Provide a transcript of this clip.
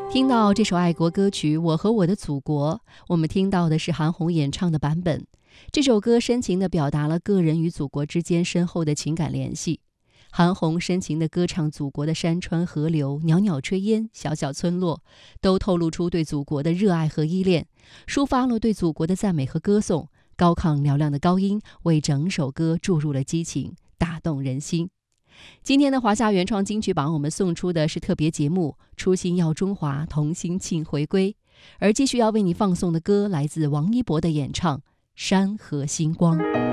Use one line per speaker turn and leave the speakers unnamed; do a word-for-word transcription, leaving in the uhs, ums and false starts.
听到这首爱国歌曲《我和我的祖国》，我们听到的是韩红演唱的版本。这首歌深情地表达了个人与祖国之间深厚的情感联系。韩红深情地歌唱祖国的山川河流、袅袅炊烟、小小村落，都透露出对祖国的热爱和依恋，抒发了对祖国的赞美和歌颂。高亢嘹亮的高音为整首歌注入了激情，打动人心。今天的华夏原创金曲榜，我们送出的是特别节目《初心耀中华，同心庆回归》，而继续要为你放送的歌来自王一博的演唱《山河星光》。